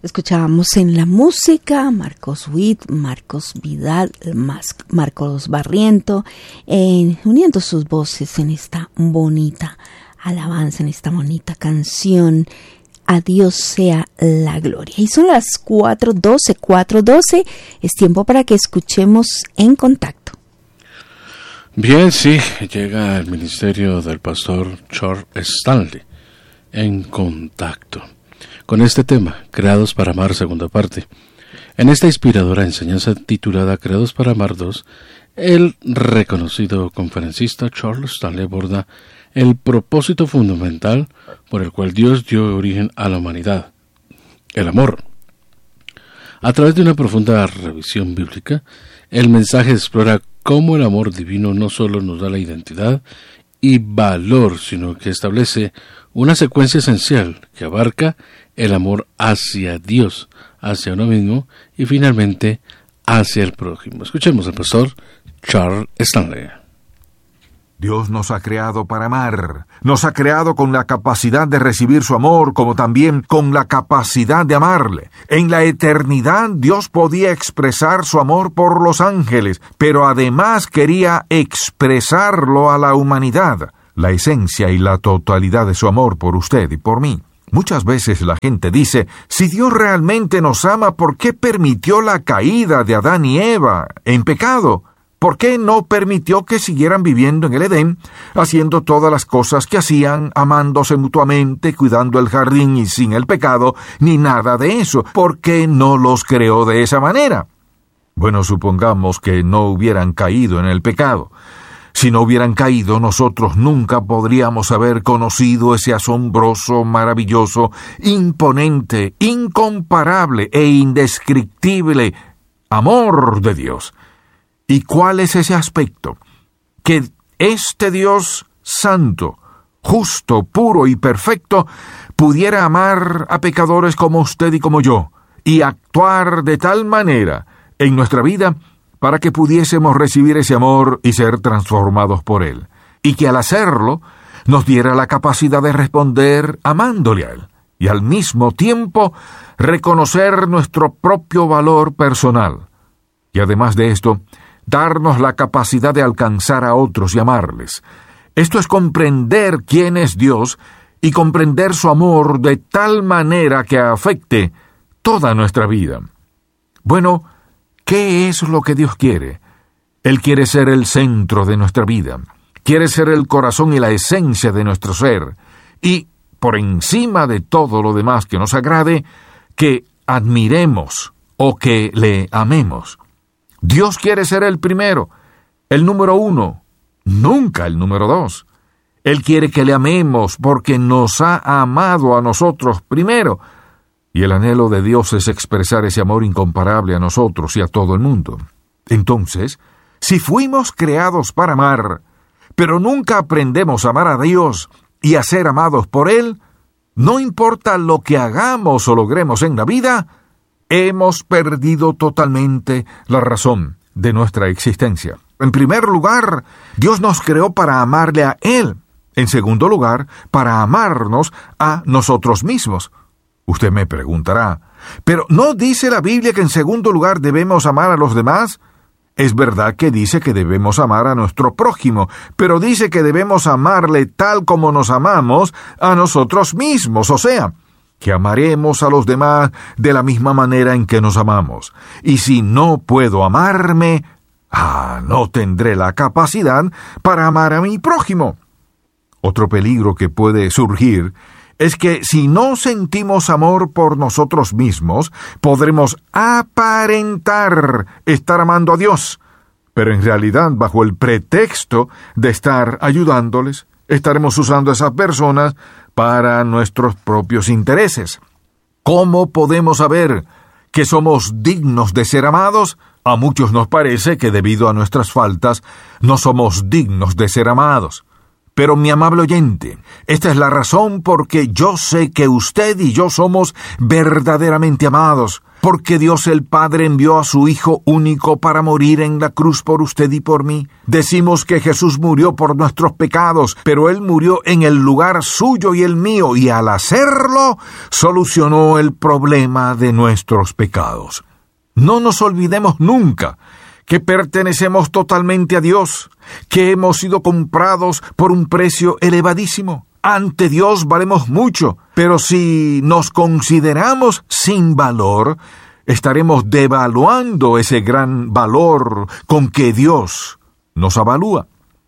Escuchábamos en la música Marcos Witt, Marcos Vidal, Marcos Barriento, uniendo sus voces en esta bonita alabanza, en esta bonita canción. A Dios sea la gloria. Y son las 4:12. Es tiempo para que escuchemos En Contacto. Bien, sí, llega el ministerio del pastor Charles Stanley, En Contacto, con este tema, Creados para Amar, segunda parte. En esta inspiradora enseñanza titulada Creados para Amar 2, el reconocido conferencista Charles Stanley aborda el propósito fundamental por el cual Dios dio origen a la humanidad, el amor. A través de una profunda revisión bíblica, el mensaje explora cómo el amor divino no solo nos da la identidad y valor, sino que establece una secuencia esencial que abarca el amor hacia Dios, hacia uno mismo y finalmente hacia el prójimo. Escuchemos al pastor Charles Stanley. Dios nos ha creado para amar. Nos ha creado con la capacidad de recibir su amor, como también con la capacidad de amarle. En la eternidad, Dios podía expresar su amor por los ángeles, pero además quería expresarlo a la humanidad, la esencia y la totalidad de su amor por usted y por mí. Muchas veces la gente dice, si Dios realmente nos ama, ¿por qué permitió la caída de Adán y Eva en pecado? ¿Por qué no permitió que siguieran viviendo en el Edén, haciendo todas las cosas que hacían, amándose mutuamente, cuidando el jardín y sin el pecado, ni nada de eso? ¿Por qué no los creó de esa manera? Bueno, supongamos que no hubieran caído en el pecado. Si no hubieran caído, nosotros nunca podríamos haber conocido ese asombroso, maravilloso, imponente, incomparable e indescriptible amor de Dios. ¿Y cuál es ese aspecto? Que este Dios santo, justo, puro y perfecto pudiera amar a pecadores como usted y como yo, y actuar de tal manera en nuestra vida para que pudiésemos recibir ese amor y ser transformados por él, y que al hacerlo nos diera la capacidad de responder amándole a él, y al mismo tiempo reconocer nuestro propio valor personal, y además de esto, darnos la capacidad de alcanzar a otros y amarles. Esto es comprender quién es Dios y comprender su amor de tal manera que afecte toda nuestra vida. Bueno, ¿qué es lo que Dios quiere? Él quiere ser el centro de nuestra vida, quiere ser el corazón y la esencia de nuestro ser, y, por encima de todo lo demás que nos agrade, que admiremos o que le amemos. Dios quiere ser el primero, el número 1, nunca el número 2. Él quiere que le amemos porque nos ha amado a nosotros primero. Y el anhelo de Dios es expresar ese amor incomparable a nosotros y a todo el mundo. Entonces, si fuimos creados para amar, pero nunca aprendemos a amar a Dios y a ser amados por Él, no importa lo que hagamos o logremos en la vida, hemos perdido totalmente la razón de nuestra existencia. En primer lugar, Dios nos creó para amarle a Él. En segundo lugar, para amarnos a nosotros mismos. Usted me preguntará, ¿pero no dice la Biblia que en segundo lugar debemos amar a los demás? Es verdad que dice que debemos amar a nuestro prójimo, pero dice que debemos amarle tal como nos amamos a nosotros mismos, o sea, que amaremos a los demás de la misma manera en que nos amamos. Y si no puedo amarme, no tendré la capacidad para amar a mi prójimo. Otro peligro que puede surgir es que si no sentimos amor por nosotros mismos, podremos aparentar estar amando a Dios, pero en realidad, bajo el pretexto de estar ayudándoles, estaremos usando a esas personas para nuestros propios intereses. ¿Cómo podemos saber que somos dignos de ser amados? A muchos nos parece que debido a nuestras faltas no somos dignos de ser amados. Pero mi amable oyente, esta es la razón por que yo sé que usted y yo somos verdaderamente amados, porque Dios el Padre envió a su Hijo único para morir en la cruz por usted y por mí. Decimos que Jesús murió por nuestros pecados, pero Él murió en el lugar suyo y el mío, y al hacerlo, solucionó el problema de nuestros pecados. No nos olvidemos nunca que pertenecemos totalmente a Dios, que hemos sido comprados por un precio elevadísimo. Ante Dios valemos mucho, pero si nos consideramos sin valor, estaremos devaluando ese gran valor con que Dios nos avalúa.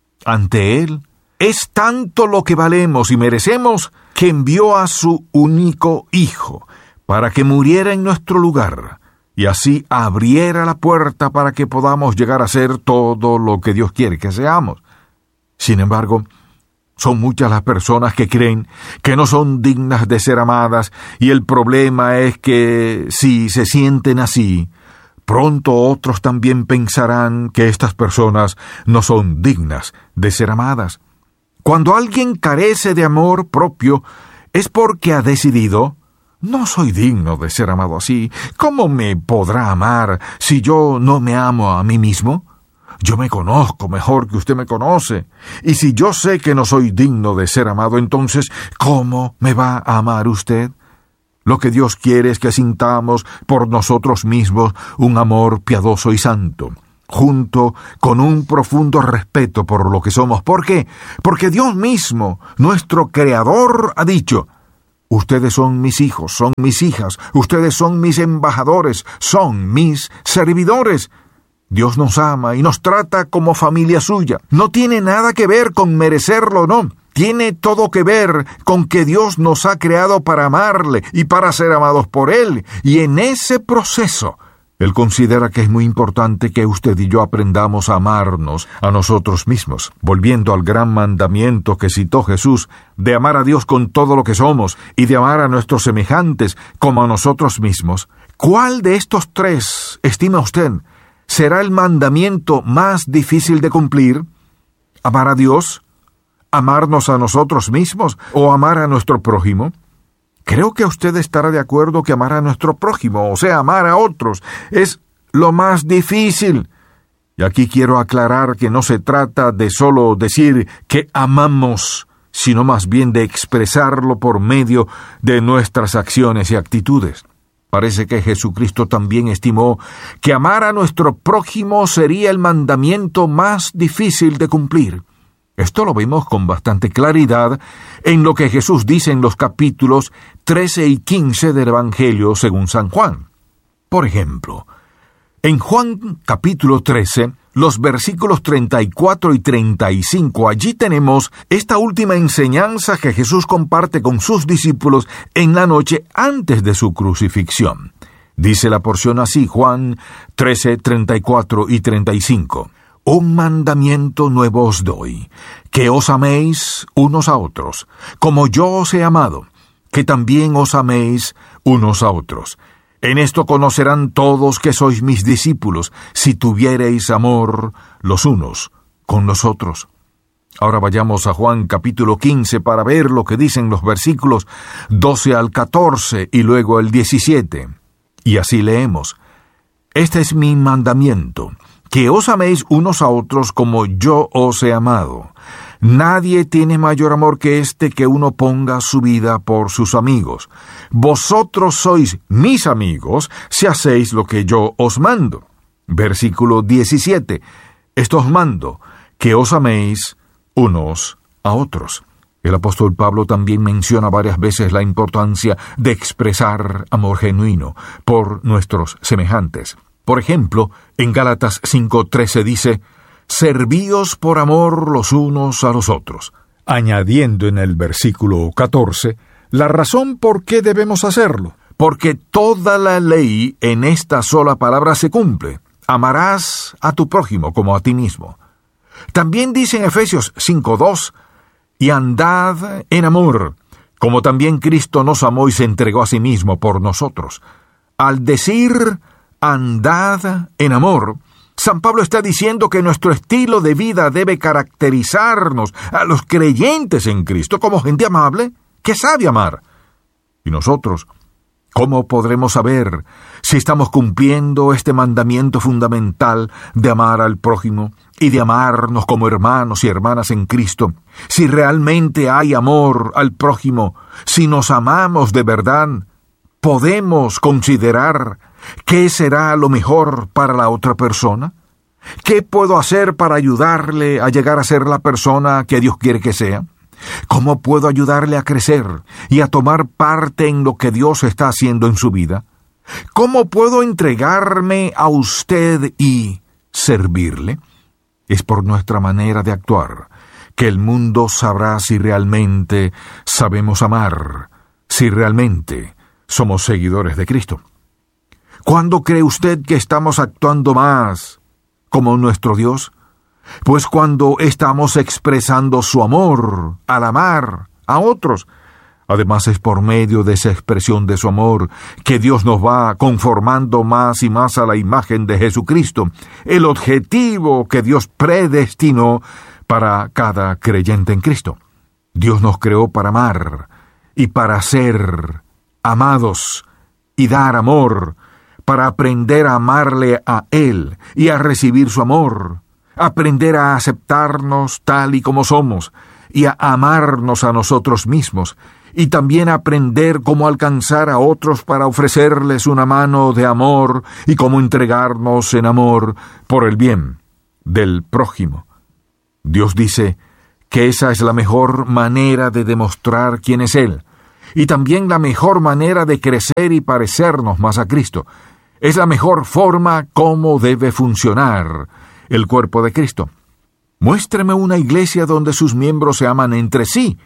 Ante Él, es tanto lo que valemos y merecemos que envió a su único Hijo para que muriera en nuestro lugar y así abriera la puerta para que podamos llegar a ser todo lo que Dios quiere que seamos. Sin embargo, son muchas las personas que creen que no son dignas de ser amadas, y el problema es que si se sienten así, pronto otros también pensarán que estas personas no son dignas de ser amadas. Cuando alguien carece de amor propio, es porque ha decidido: no soy digno de ser amado así. ¿Cómo me podrá amar si yo no me amo a mí mismo? Yo me conozco mejor que usted me conoce, y si yo sé que no soy digno de ser amado, entonces, ¿cómo me va a amar usted? Lo que Dios quiere es que sintamos por nosotros mismos un amor piadoso y santo, junto con un profundo respeto por lo que somos. ¿Por qué? Porque Dios mismo, nuestro Creador, ha dicho: ustedes son mis hijos, son mis hijas, ustedes son mis embajadores, son mis servidores. Dios nos ama y nos trata como familia suya. No tiene nada que ver con merecerlo, no. Tiene todo que ver con que Dios nos ha creado para amarle y para ser amados por Él. Y en ese proceso, Él considera que es muy importante que usted y yo aprendamos a amarnos a nosotros mismos. Volviendo al gran mandamiento que citó Jesús, de amar a Dios con todo lo que somos y de amar a nuestros semejantes como a nosotros mismos, ¿cuál de estos tres estima usted será el mandamiento más difícil de cumplir? ¿Amar a Dios? ¿Amarnos a nosotros mismos? ¿O amar a nuestro prójimo? Creo que usted estará de acuerdo que amar a nuestro prójimo, o sea, amar a otros, es lo más difícil. Y aquí quiero aclarar que no se trata de solo decir que amamos, sino más bien de expresarlo por medio de nuestras acciones y actitudes. Parece que Jesucristo también estimó que amar a nuestro prójimo sería el mandamiento más difícil de cumplir. Esto lo vemos con bastante claridad en lo que Jesús dice en los capítulos 13 y 15 del Evangelio según San Juan. Por ejemplo, en Juan capítulo 13, los versículos 34 y 35, allí tenemos esta última enseñanza que Jesús comparte con sus discípulos en la noche antes de su crucifixión. Dice la porción así, Juan 13, 34 y 35. Un mandamiento nuevo os doy, que os améis unos a otros, como yo os he amado, que también os améis unos a otros. En esto conocerán todos que sois mis discípulos, si tuviereis amor los unos con los otros. Ahora vayamos a Juan capítulo 15 para ver lo que dicen los versículos 12 al 14 y luego el 17. Y así leemos: Este es mi mandamiento, que os améis unos a otros como yo os he amado. Nadie tiene mayor amor que este, que uno ponga su vida por sus amigos. Vosotros sois mis amigos si hacéis lo que yo os mando. Versículo 17. Esto os mando, que os améis unos a otros. El apóstol Pablo también menciona varias veces la importancia de expresar amor genuino por nuestros semejantes. Por ejemplo, en Gálatas 5:13 dice: servíos por amor los unos a los otros, añadiendo en el versículo 14 la razón por qué debemos hacerlo, porque toda la ley en esta sola palabra se cumple: amarás a tu prójimo como a ti mismo. También dice en Efesios 5:2: y andad en amor, como también Cristo nos amó y se entregó a sí mismo por nosotros. Al decir andad en amor, San Pablo está diciendo que nuestro estilo de vida debe caracterizarnos a los creyentes en Cristo como gente amable que sabe amar. Y nosotros, ¿Cómo podremos saber si estamos cumpliendo este mandamiento fundamental de amar al prójimo y de amarnos como hermanos y hermanas en Cristo? Si realmente hay amor al prójimo, si nos amamos de verdad, ¿podemos considerar qué será lo mejor para la otra persona? ¿Qué puedo hacer para ayudarle a llegar a ser la persona que Dios quiere que sea? ¿Cómo puedo ayudarle a crecer y a tomar parte en lo que Dios está haciendo en su vida? ¿Cómo puedo entregarme a usted y servirle? Es por nuestra manera de actuar que el mundo sabrá si realmente sabemos amar, si realmente somos seguidores de Cristo. ¿Cuándo cree usted que estamos actuando más como nuestro Dios? Pues cuando estamos expresando su amor al amar a otros. Además, es por medio de esa expresión de su amor que Dios nos va conformando más y más a la imagen de Jesucristo, el objetivo que Dios predestinó para cada creyente en Cristo. Dios nos creó para amar y para ser amados y dar amor, para aprender a amarle a Él y a recibir su amor, aprender a aceptarnos tal y como somos y a amarnos a nosotros mismos, y también aprender cómo alcanzar a otros para ofrecerles una mano de amor y cómo entregarnos en amor por el bien del prójimo. Dios dice que esa es la mejor manera de demostrar quién es Él, y también la mejor manera de crecer y parecernos más a Cristo. Es la mejor forma como debe funcionar el cuerpo de Cristo. Muéstreme una iglesia donde sus miembros se aman entre sí,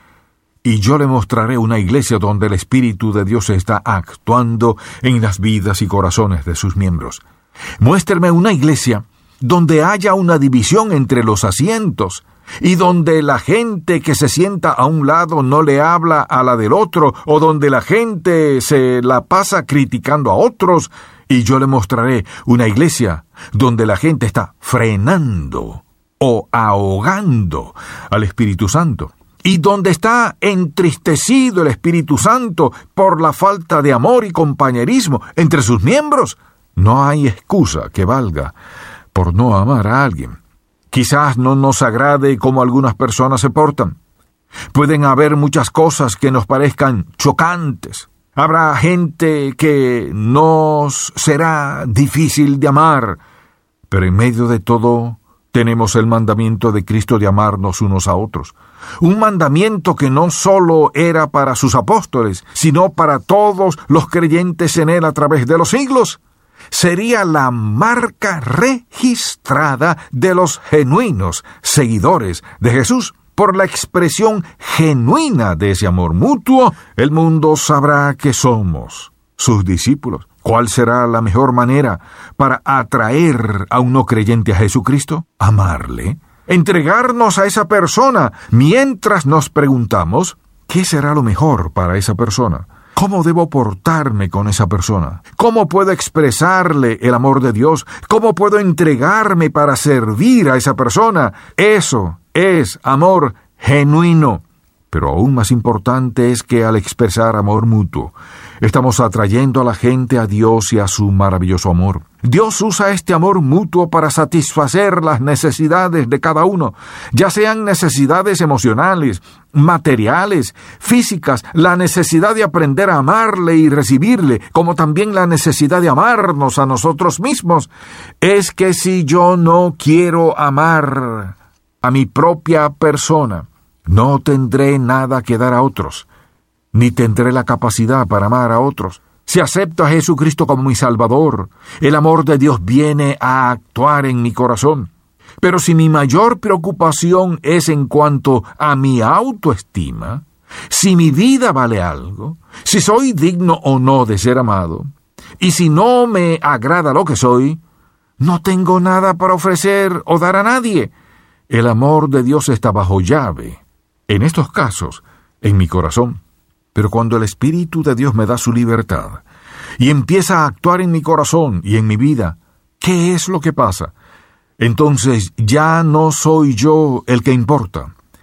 y yo le mostraré una iglesia donde el Espíritu de Dios está actuando en las vidas y corazones de sus miembros. Muéstreme una iglesia donde haya una división entre los asientos, y donde la gente que se sienta a un lado no le habla a la del otro, o donde la gente se la pasa criticando a otros, y yo le mostraré una iglesia donde la gente está frenando o ahogando al Espíritu Santo, y donde está entristecido el Espíritu Santo por la falta de amor y compañerismo entre sus miembros. No hay excusa que valga por no amar a alguien. Quizás no nos agrade cómo algunas personas se portan. Pueden haber muchas cosas que nos parezcan chocantes. Habrá gente que nos será difícil de amar, pero en medio de todo tenemos el mandamiento de Cristo de amarnos unos a otros. Un mandamiento que no solo era para sus apóstoles, sino para todos los creyentes en Él a través de los siglos. Sería la marca registrada de los genuinos seguidores de Jesús. Por la expresión genuina de ese amor mutuo, el mundo sabrá que somos sus discípulos. ¿Cuál será la mejor manera para atraer a un no creyente a Jesucristo? Amarle, entregarnos a esa persona mientras nos preguntamos, ¿qué será lo mejor para esa persona? ¿Cómo debo portarme con esa persona? ¿Cómo puedo expresarle el amor de Dios? ¿Cómo puedo entregarme para servir a esa persona? Eso es amor genuino. Pero aún más importante es que al expresar amor mutuo, estamos atrayendo a la gente a Dios y a su maravilloso amor. Dios usa este amor mutuo para satisfacer las necesidades de cada uno, ya sean necesidades emocionales, materiales, físicas, la necesidad de aprender a amarle y recibirle, como también la necesidad de amarnos a nosotros mismos. Es que si yo no quiero amar a mi propia persona, no tendré nada que dar a otros, ni tendré la capacidad para amar a otros. Si acepto a Jesucristo como mi Salvador, el amor de Dios viene a actuar en mi corazón. Pero si mi mayor preocupación es en cuanto a mi autoestima, si mi vida vale algo, si soy digno o no de ser amado, y si no me agrada lo que soy, no tengo nada para ofrecer o dar a nadie. El amor de Dios está bajo llave, en estos casos, en mi corazón. Pero cuando el Espíritu de Dios me da su libertad y empieza a actuar en mi corazón y en mi vida, ¿qué es lo que pasa? Entonces ya no soy yo el que importa,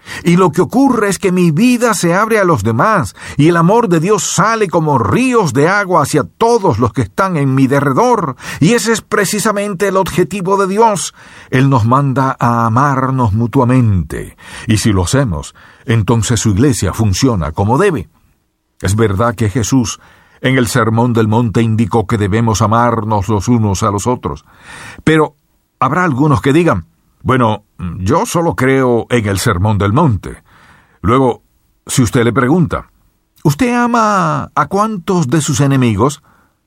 Y lo que ocurre es que mi vida se abre a los demás, y el amor de Dios sale como ríos de agua hacia todos los que están en mi derredor. Y ese es precisamente el objetivo de Dios. Él nos manda a amarnos mutuamente. Y si lo hacemos, entonces su iglesia funciona como debe. Es verdad que Jesús, en el Sermón del Monte, indicó que debemos amarnos los unos a los otros. Pero habrá algunos que digan: bueno, yo solo creo en el Sermón del Monte. Luego, si usted le pregunta: ¿usted ama a cuántos de sus enemigos?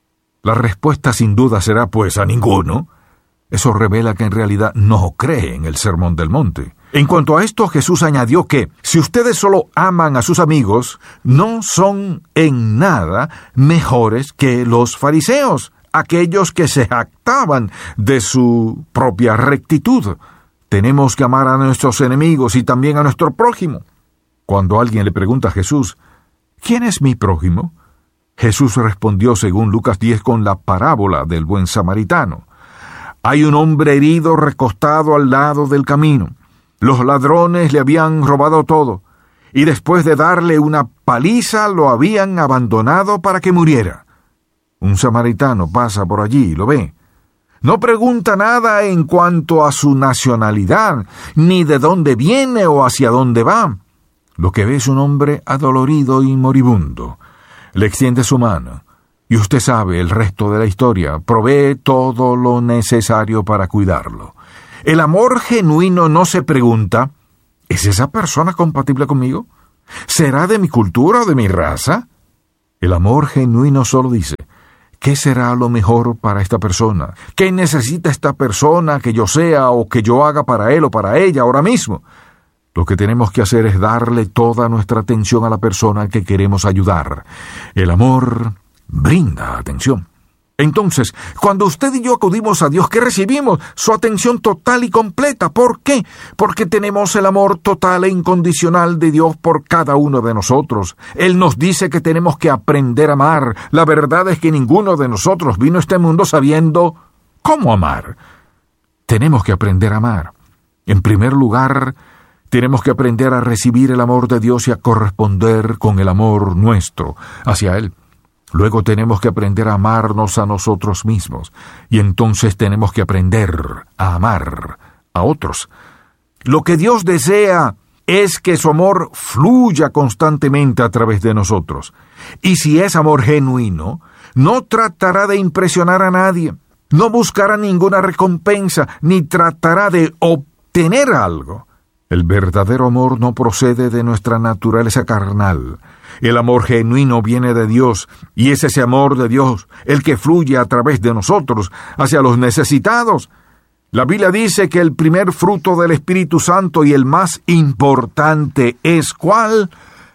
La respuesta sin duda será: pues a ninguno. Eso revela que en realidad no cree en el Sermón del Monte. En cuanto a esto, Jesús añadió que si ustedes solo aman a sus amigos, no son en nada mejores que los fariseos, aquellos que se jactaban de su propia rectitud. Tenemos que amar a nuestros enemigos y también a nuestro prójimo. Cuando alguien le pregunta a Jesús: ¿quién es mi prójimo?, Jesús respondió según Lucas 10 con la parábola del buen samaritano. Hay un hombre herido recostado al lado del camino. Los ladrones le habían robado todo, y después de darle una paliza lo habían abandonado para que muriera. Un samaritano pasa por allí y lo ve. No pregunta nada en cuanto a su nacionalidad, ni de dónde viene o hacia dónde va. Lo que ve es un hombre adolorido y moribundo. Le extiende su mano, y usted sabe el resto de la historia. Provee todo lo necesario para cuidarlo. El amor genuino no se pregunta: ¿es esa persona compatible conmigo? ¿Será de mi cultura o de mi raza? El amor genuino solo dice: ¿qué será lo mejor para esta persona? ¿Qué necesita esta persona que yo sea o que yo haga para él o para ella ahora mismo? Lo que tenemos que hacer es darle toda nuestra atención a la persona que queremos ayudar. El amor brinda atención. Entonces, cuando usted y yo acudimos a Dios, ¿qué recibimos? Su atención total y completa. ¿Por qué? Porque tenemos el amor total e incondicional de Dios por cada uno de nosotros. Él nos dice que tenemos que aprender a amar. La verdad es que ninguno de nosotros vino a este mundo sabiendo cómo amar. Tenemos que aprender a amar. En primer lugar, tenemos que aprender a recibir el amor de Dios y a corresponder con el amor nuestro hacia Él. Luego tenemos que aprender a amarnos a nosotros mismos, y entonces tenemos que aprender a amar a otros. Lo que Dios desea es que su amor fluya constantemente a través de nosotros. Y si es amor genuino, no tratará de impresionar a nadie, no buscará ninguna recompensa, ni tratará de obtener algo. El verdadero amor no procede de nuestra naturaleza carnal. El amor genuino viene de Dios, y es ese amor de Dios el que fluye a través de nosotros hacia los necesitados. La Biblia dice que el primer fruto del Espíritu Santo y el más importante es ¿cuál?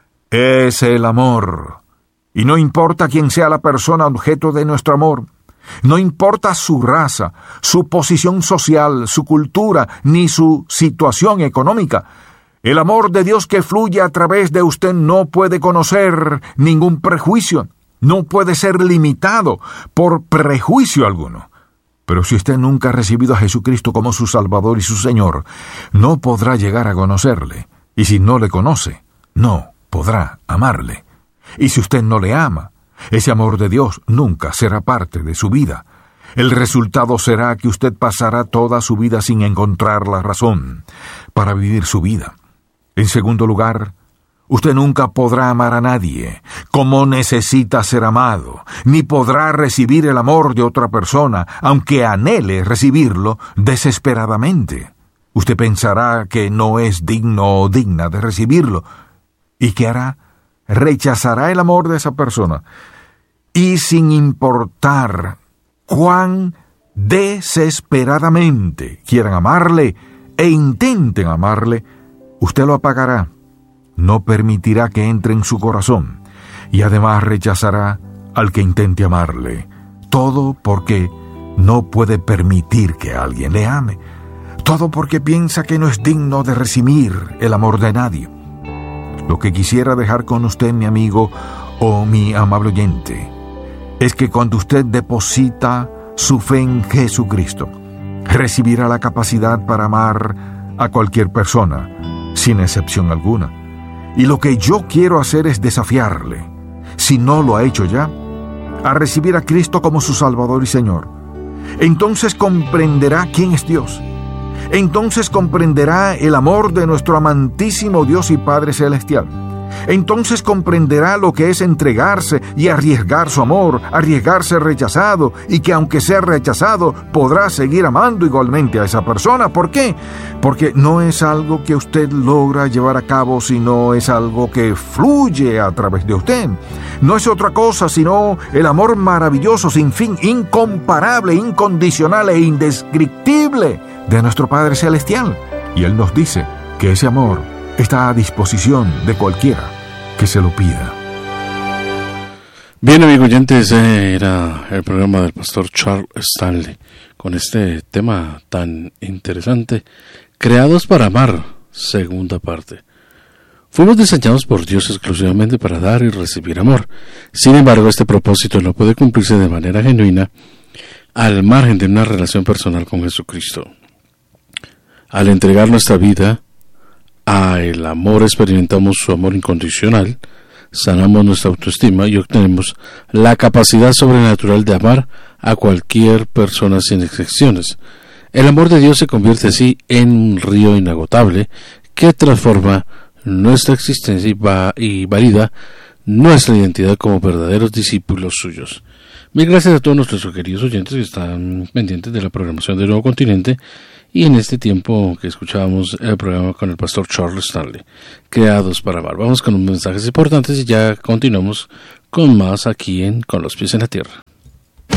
Es el amor. Y no importa quién sea la persona objeto de nuestro amor, no importa su raza, su posición social, su cultura, ni su situación económica. El amor de Dios que fluye a través de usted no puede conocer ningún prejuicio, no puede ser limitado por prejuicio alguno. Pero si usted nunca ha recibido a Jesucristo como su Salvador y su Señor, no podrá llegar a conocerle. Y si no le conoce, no podrá amarle. Y si usted no le ama, ese amor de Dios nunca será parte de su vida. El resultado será que usted pasará toda su vida sin encontrar la razón para vivir su vida. En segundo lugar, usted nunca podrá amar a nadie como necesita ser amado, ni podrá recibir el amor de otra persona, aunque anhele recibirlo desesperadamente. Usted pensará que no es digno o digna de recibirlo. ¿Y qué hará? Rechazará el amor de esa persona. Y sin importar cuán desesperadamente quieran amarle e intenten amarle, usted lo apagará, no permitirá que entre en su corazón y además rechazará al que intente amarle. Todo porque no puede permitir que alguien le ame. Todo porque piensa que no es digno de recibir el amor de nadie. Lo que quisiera dejar con usted, mi amigo o mi amable oyente, es que cuando usted deposita su fe en Jesucristo, recibirá la capacidad para amar a cualquier persona, sin excepción alguna. Y lo que yo quiero hacer es desafiarle, si no lo ha hecho ya, a recibir a Cristo como su Salvador y Señor. Entonces comprenderá quién es Dios. Entonces comprenderá el amor de nuestro amantísimo Dios y Padre Celestial. Entonces comprenderá lo que es entregarse y arriesgar su amor, arriesgarse rechazado, y que aunque sea rechazado, podrá seguir amando igualmente a esa persona. ¿Por qué? Porque no es algo que usted logra llevar a cabo, sino es algo que fluye a través de usted. No es otra cosa sino el amor maravilloso, sin fin, incomparable, incondicional e indescriptible de nuestro Padre Celestial. Y Él nos dice que ese amor está a disposición de cualquiera que se lo pida. Bien, amigos oyentes, ese era el programa del pastor Charles Stanley, con este tema tan interesante, Creados para Amar, segunda parte. Fuimos diseñados por Dios exclusivamente para dar y recibir amor. Sin embargo, este propósito no puede cumplirse de manera genuina al margen de una relación personal con Jesucristo. Al entregar nuestra vida al amor, experimentamos su amor incondicional, sanamos nuestra autoestima y obtenemos la capacidad sobrenatural de amar a cualquier persona sin excepciones. El amor de Dios se convierte así en un río inagotable que transforma nuestra existencia y valida nuestra identidad como verdaderos discípulos suyos. Mil gracias a todos nuestros queridos oyentes que están pendientes de la programación de Nuevo Continente, y en este tiempo que escuchábamos el programa con el pastor Charles Stanley, Creados para Amar. Vamos con unos mensajes importantes y ya continuamos con más aquí en Con los Pies en la Tierra.